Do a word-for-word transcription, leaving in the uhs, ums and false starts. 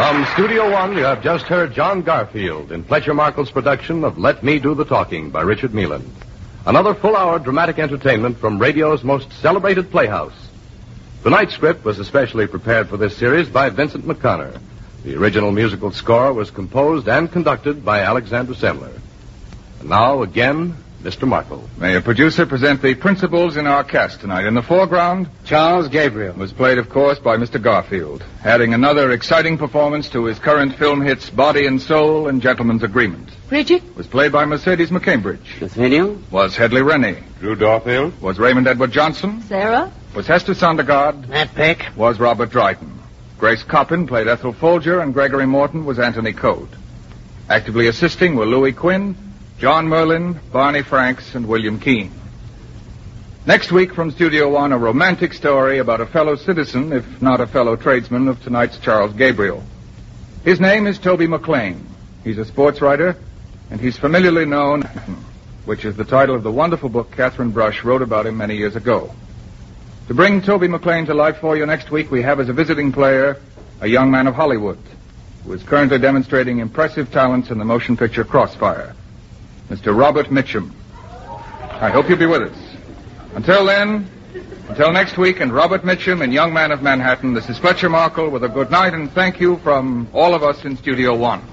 From Studio One, you have just heard John Garfield in Fletcher Markle's production of Let Me Do the Talking by Richard Meelan. Another full-hour dramatic entertainment from radio's most celebrated playhouse. Tonight's script was especially prepared for this series by Vincent McConnor. The original musical score was composed and conducted by Alexander Semler. And now, again, Mister Markle. May a producer present the principals in our cast tonight. In the foreground, Charles Gabriel was played, of course, by Mister Garfield, adding another exciting performance to his current film hits Body and Soul and Gentleman's Agreement. Bridget Was played by Mercedes McCambridge. Nathaniel, Was Hedley Rennie. Drew Dorfield. Was Raymond Edward Johnson. Sarah Was Hester Sondergaard. Matt Peck, Was Robert Dryden. Grace Coppin played Ethel Folger, and Gregory Morton was Anthony Code. Actively assisting were Louis Quinn, John Merlin, Barney Franks, and William Keane. Next week from Studio One, a romantic story about a fellow citizen, if not a fellow tradesman, of tonight's Charles Gabriel. His name is Toby McLean. He's a sports writer, and he's familiarly known, which is the title of the wonderful book Catherine Brush wrote about him many years ago. To bring Toby McLean to life for you next week, we have as a visiting player a young man of Hollywood who is currently demonstrating impressive talents in the motion picture Crossfire, Mister Robert Mitchum. I hope you'll be with us. Until then, until next week, and Robert Mitchum and Young Man of Manhattan, this is Fletcher Markle with a good night and thank you from all of us in Studio One.